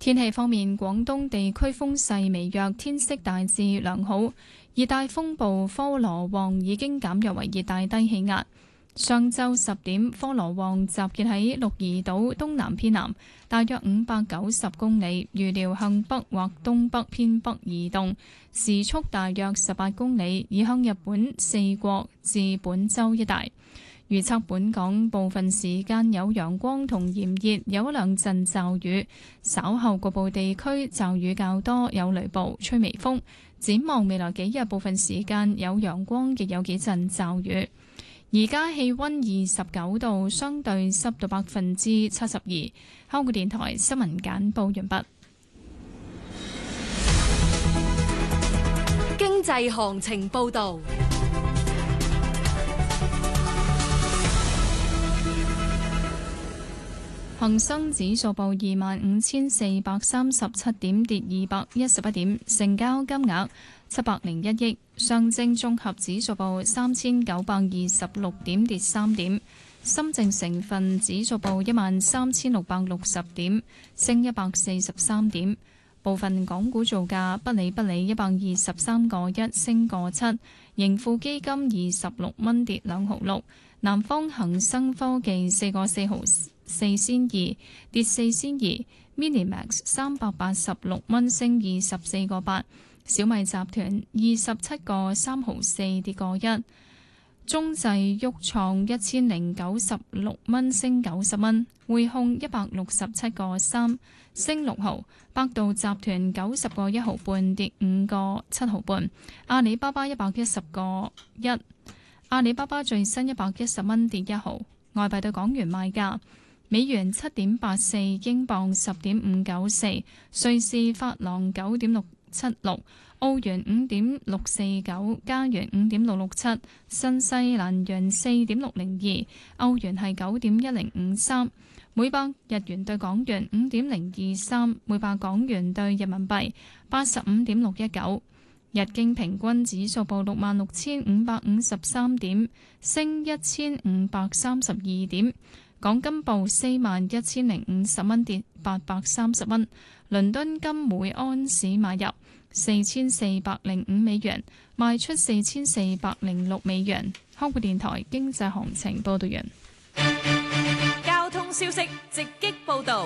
天氣方面，廣東地區風勢微弱，天色大致良好。熱帶風暴科羅旺已經減弱為熱帶低氣壓。上晝10點，科羅旺集結喺鹿兒島東南偏南，大約590公里，預料向北或東北偏北移動，時速大約18公里，移向日本四國至本州一帶。預測本港部分時間有陽光同炎熱，有一兩陣驟雨，稍後局部地區驟雨較多，有雷暴，吹微風。展望未來幾日，部分時間有陽光，亦有幾陣驟雨。而家氣溫29度，相對濕度72%。香港電台新聞簡報完畢。 經濟行情報道。 恒生指數報25,437點，跌211點，成交金額701億。上證綜合指數報3,926點，跌3點。深證成分指數報13,660點，升143點。部分港股造價，不理123個1，升個7。盈富基金26蚊，跌2毫6。南方恒生科技4個4毫4仙2，跌4仙2。Minimax 386蚊，升24個8。小米集團27個3毫4，跌個1。中製旭創1096蚊，升90蚊。匯控167個3，升6毫。百度集團90個1毫半，跌5個7毫半。阿里巴巴110個1，阿里巴巴最新110蚊，跌1毫。外幣對港元賣價：美元7.84，英鎊10.594，瑞士法郎9.676，澳元5.649，加元5.667，新西蘭元4.602，歐元係9.1053，每百日元對港元5.023，每百港元對人民幣85.619。日經平均指數報66,553點，升1,532點。港金報41,050蚊，跌830蚊。倫敦金每安士買入4,405美元，賣出4,406美元。香港電台經濟行情報道完。 交通消息直擊報道。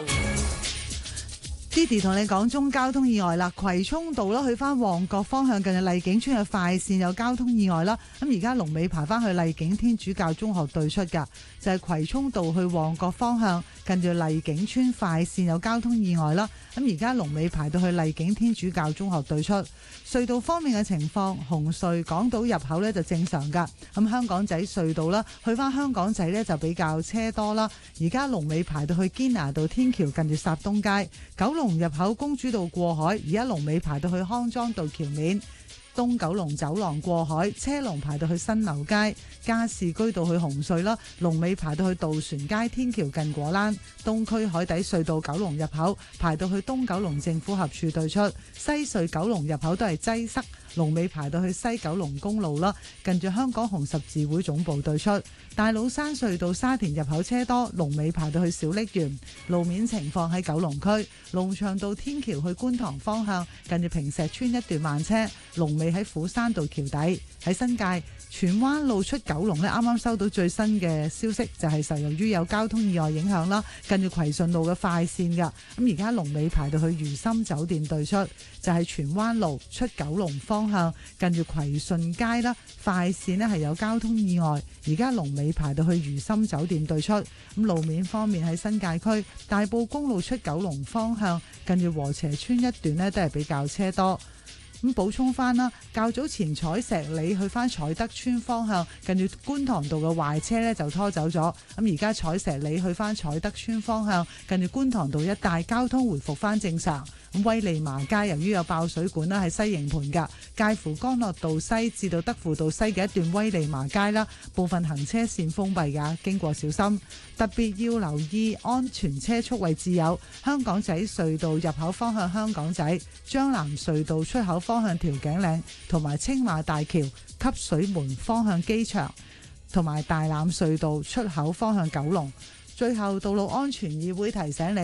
Didi 同你講中交通意外啦，葵涌道啦，去翻旺角方向近住麗景村嘅快線有交通意外啦。咁而家龍尾排翻去麗景天主教中學對出噶，就係葵涌道去旺角方向近住麗景村快線有交通意外啦。咁而家龍尾排到去麗景天主教中學對出。隧道方面嘅情況，紅隧港島入口呢就正常噶。咁香港仔隧道啦，去翻香港仔呢就比較車多啦。而家龍尾排到去堅拿道天橋近住霎東街。九龍入口公主道過海，而家龍尾排到去康莊道橋面。東九龍走廊過海，車龍排到去新樓街。加士居道去紅隧啦，龍尾排到去渡船街天橋近果欄。東區海底隧道九龍入口排到去東九龍政府合署對出。西隧九龍入口都係擠塞，龍尾排到去西九龍公路啦，近住香港紅十字會總部對出。大老山隧道沙田入口車多，龍尾排到去小瀝源。路面情況喺九龍區龍翔道天橋去觀塘方向，近住坪石邨一段慢車，龍尾喺虎山道橋底。喺新界荃灣路出九龍呢，啱啱收到最新嘅消息，就係受由於有交通意外影響啦，近住葵順路嘅快線噶，咁而家龍尾排到去如心酒店對出，就係荃灣路出九龍方向近住葵順街啦，快線呢係有交通意外，而家龍尾排到去如心酒店對出。咁路面方面喺新界區大埔公路出九龍方向近住禾輋邨一段呢都係比較車多。咁補充翻啦，較早前彩石里去翻彩德邨方向，近住觀塘道嘅壞車呢就拖走咗。咁而家彩石里去翻彩德邨方向，近住觀塘道一帶交通回復翻正常。咁威利麻街由於有爆水管啦，喺西營盤噶，介乎干諾道西至到德輔道西嘅一段威利麻街啦，部分行車線封閉噶，經過小心。特別要留意安全車速位置有香港仔隧道入口方向香港仔、將藍隧道出口方向調景嶺，同埋青馬大橋汲水門方向機場，同埋大欖隧道出口方向九龍。最後，道路安全議會提醒你。